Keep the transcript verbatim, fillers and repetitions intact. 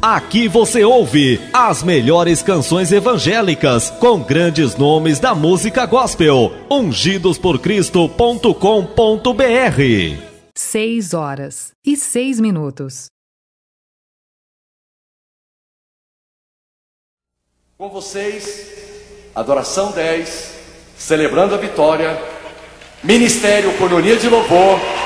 Aqui você ouve as melhores canções evangélicas com grandes nomes da música gospel. ungidos por cristo ponto com ponto br. Seis horas e seis minutos. Com vocês, Adoração dez, celebrando a vitória, Ministério Coinonia de Louvor.